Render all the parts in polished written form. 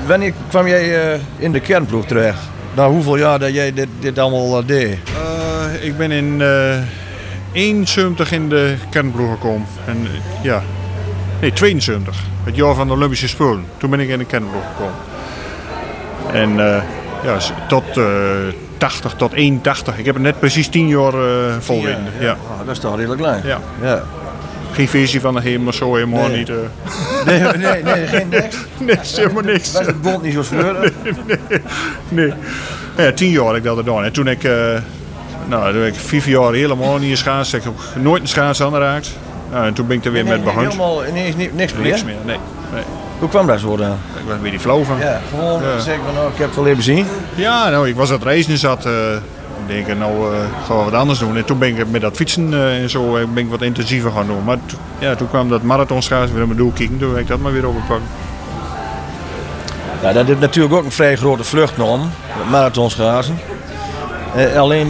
wanneer kwam jij in de kernploeg terecht? Nou, hoeveel jaar dat jij dit allemaal deed? Ik ben in 71 in de kernploeg gekomen. En, 72. Het jaar van de Olympische Spelen. Toen ben ik in de kernploeg gekomen. En tot 80 tot 81. Ik heb het net precies 10 jaar volgehouden. Ja. Oh, dat is toch redelijk lang. Ja. Geen versie van de hemel, zo helemaal niet. Nee, geen niks. Nee, helemaal niks. Was het bond niet zo sleuren? Nee. Ja, 10 jaar heb ik dat gedaan. En toen heb ik 5 jaar helemaal niet geschaatst. Ik heb nooit een schaats aangeraakt. En toen ben ik er weer met begonnen. Helemaal niks meer? Nee. Hoe kwam dat zo dan? Ik was een beetje flauw van. Ja, gewoon zeggen van ik heb het al even zien. Ja, nou, ik was aan het reizen zat. Ik denk, gaan we wat anders doen. En toen ben ik met dat fietsen en zo ben ik wat intensiever gaan doen. Maar toen kwam dat marathonschaatsen weer op mijn doel kijken. Toen heb ik dat maar weer opgepakt. Ja, dat is natuurlijk ook een vrij grote vluchtnorm, marathonschaatsen. Alleen,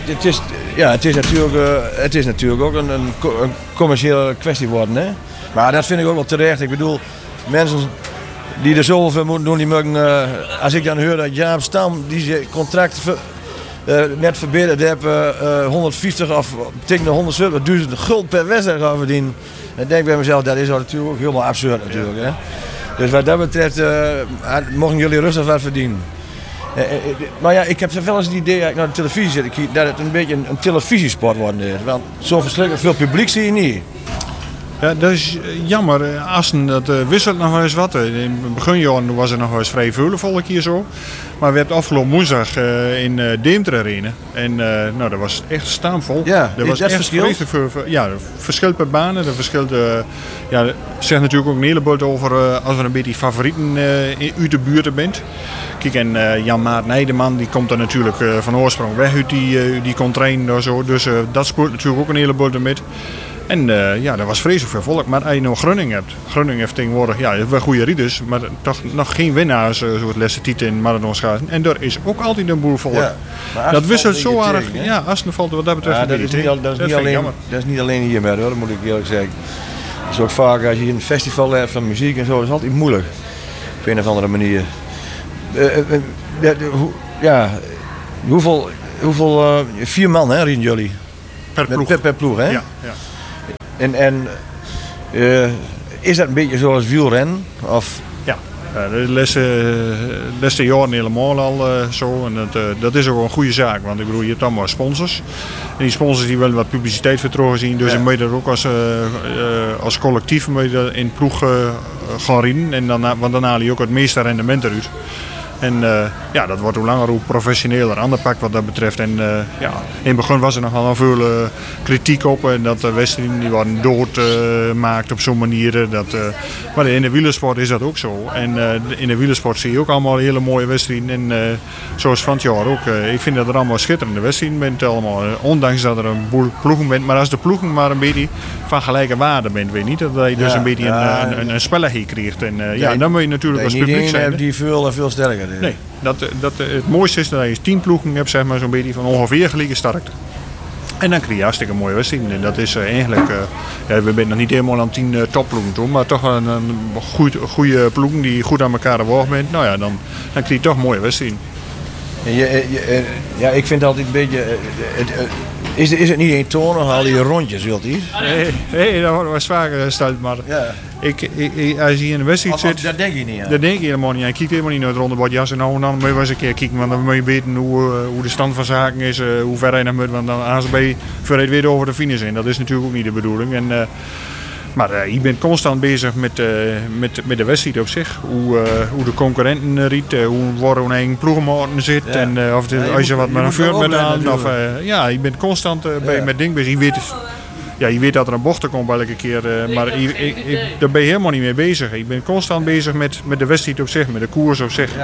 het is natuurlijk ook een commerciële kwestie geworden. Hè? Maar dat vind ik ook wel terecht. Ik bedoel, mensen die er zoveel moeten doen, die mogen, als ik dan hoor dat Jaap Stam die zijn contract net verbeterd heeft, 150 of tegen de 170.000 gulden per wedstrijd gaan verdienen. Dan denk ik bij mezelf, dat is natuurlijk ook helemaal absurd natuurlijk. Hè? Dus wat dat betreft mogen jullie rustig wat verdienen. Maar ja, ik heb wel eens het idee dat ik naar de televisie zit, dat het een beetje een televisiesport wordt. Want zo verschrikkelijk veel publiek zie je niet. Ja, dat is jammer. Assen, dat wisselt nog wel eens wat. In het beginjaren was er nog wel eens vrij veel volk hier zo. Maar we hebben afgelopen woensdag in Deventer Arena. En dat was echt staanvol. Ja, er was dat echt verschil? Verschilt per banen. Er verschilt, zegt natuurlijk ook een heleboel over als er een beetje favorieten uit de buurt bent. Kijk, en Jan-Maart Nijdeman die komt er natuurlijk van oorsprong weg uit die contrain. Zo. Dus dat speelt natuurlijk ook een heleboel met. En er was vreselijk veel volk. Maar als je nou Groningen hebt. Groningen heeft tegenwoordig wel goede rieders. Maar toch nog geen winnaars zoals de laatste titel in marathonschaatsen. En daar is ook altijd een boel volk. Ja, dat wisselt zo aardig. Ja, Assen valt wat dat betreft dat is niet alleen hierbij hoor, dat moet ik eerlijk zeggen. Het is ook vaak als je een festival hebt van muziek en zo. Dat is altijd moeilijk. Op een of andere manier. Hoeveel 4 man hè, rieden jullie? Per ploeg hè? Ja. En is dat een beetje zoals wielrennen? Of? Ja, de laatste jaren helemaal al zo. En dat is ook een goede zaak, want ik bedoel, je hebt allemaal sponsors. En die sponsors die willen wat publiciteit vertrokken zien. Dus je moet er ook als collectief in ploeg gaan rijden. En want dan haal je ook het meeste rendement eruit. En dat wordt hoe langer hoe professioneler aanpakt wat dat betreft. En in het begin was er nogal veel kritiek op. En dat de wedstrijden die worden doodgemaakt op zo'n manier. Maar in de wielersport is dat ook zo. En in de wielersport zie je ook allemaal hele mooie wedstrijden. En zoals van het jaar ook. Ik vind dat er allemaal schitterende wedstrijden bent. Allemaal, ondanks dat er een boel ploegen bent. Maar als de ploegen maar een beetje van gelijke waarde bent. Weet je niet dat je dus een beetje een spelletje krijgt. En dan moet je natuurlijk als publiek zijn. Die veel en veel sterker. Nee, het mooiste is dat je 10 ploegen hebt, zeg maar, zo'n beetje van ongeveer gelijke sterkte. En dan krijg je hartstikke mooie wedstrijden. En dat is eigenlijk, we zijn nog niet helemaal aan 10 topploegen toe, maar toch een goede ploegen die goed aan elkaar geworpen bent. Nou ja, dan krijg je toch mooie wedstrijden. Ik vind altijd een beetje. Is het niet eentonig, al die rondjes, wilt u? Nee, dat wordt wel zwaar gesteld, maar als je in de wedstrijd zit... Dat denk je niet aan. Dat denk je helemaal niet aan. Je kijkt helemaal niet naar het rondebord. Ja, nou en dan moet je wel eens een keer kijken, want dan moet je weten hoe de stand van zaken is, hoe ver je nog moet, want dan aan bij voordat je weer over de finish in. Dat is natuurlijk ook niet de bedoeling. Maar je bent constant bezig met de wedstrijd op zich. Hoe de concurrenten riet, waar hun eigen ploegenmaten zit. Ja. En als je wat met een vuur met aan. Je bent constant met dingen bezig. Je weet dat er een bocht komt elke keer. Maar daar ben je helemaal niet mee bezig. Je bent constant bezig met de wedstrijd op zich, met de koers op zich.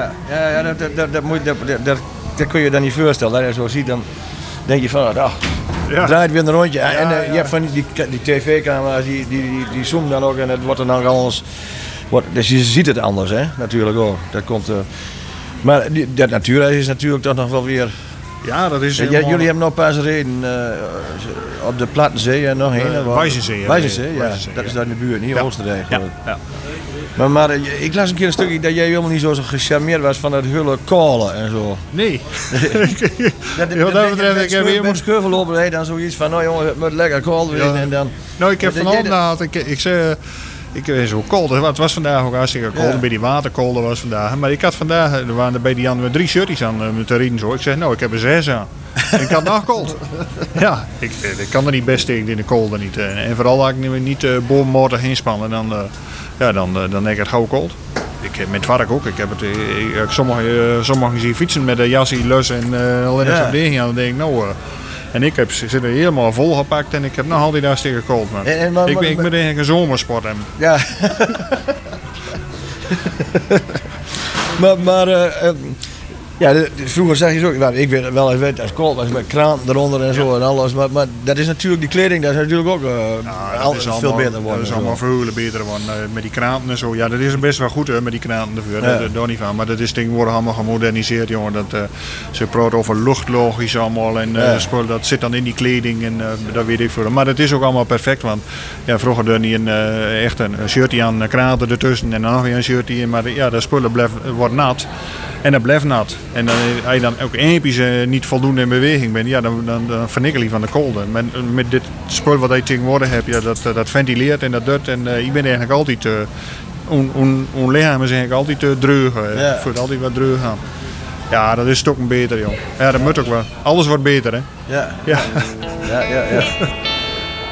Dat kun je dan niet voorstellen. Als je zo ziet, dan denk je van... draait weer een rondje. Je hebt van die tv-camera's, die zoomen dan ook en het wordt dan anders. Dus je ziet het anders, hè? Natuurlijk ook. Dat komt, maar dat natuurreis is natuurlijk toch nog wel weer... Ja, dat is... jullie hebben nog een paar gereden op de Plattenzee en nog heen. Wijzenzee. Wijzenzee, ja. Dat is daar in de buurt, niet Oostenrijk. Ja. Maar ik las een keer een stukje dat jij helemaal niet zo gecharmeerd was van het hele kolen en zo. Nee. Dat betreft, ik heb weer een scheuvel lopen, dan zoiets van, nou jongen, het moet lekker koud wezen en dan... Nou, ik heb vanavond gehad, ik zei... Ik ben zo koud. Het was vandaag ook hartstikke koud. Bij die waterkolen was vandaag. Maar ik had vandaag, er waren er bij die anderen 3 shirties aan met de rijden zo. Ik zeg, nou, ik heb er 6 aan. En ik had nog koud. Ja, ik kan er niet best tegen in de kolen niet. En vooral als ik niet bovenmotor inspannen, dan denk ik het gauw koud. Ik met vark ook. Ik heb het. Sommigen zien fietsen met een jasje, lus en alleen zo'n ding aan. Dan denk ik, nou. En ik zit er helemaal vol gepakt en ik heb nog altijd hartstikke koud. Ik moet eigenlijk een zomersport hebben. Ja. Vroeger zeg je zo, ik weet wel even weten als het koud was met kraan eronder en zo en alles. Maar dat is natuurlijk, die kleding, dat is natuurlijk ook veel beter worden. Dat is allemaal veel beter worden. Met die kranten en zo. Ja, dat is best wel goed met die kranten ervoor. Daar niet van. Maar dat is tegenwoordig allemaal gemoderniseerd, jongen. Ze praten over luchtlogisch allemaal en spul, dat zit dan in die kleding en dat weet ik veel. Maar dat is ook allemaal perfect, want vroeger had je echt een shirtje aan, kranten ertussen en dan nog weer een shirtje in. Maar ja, dat spullen wordt nat. En dat blijft nat. En als je dan ook episch niet voldoende in beweging bent, dan vernikkel je van de koolde. Met dit spul wat je tegenwoordig hebt, dat ventileert en dat doet. En je bent eigenlijk altijd, ons lichaam is eigenlijk altijd dreug. Je voelt altijd wat dreug aan. Ja, dat is toch een beter, joh. Ja, dat moet ook wel. Alles wordt beter, hè? Ja.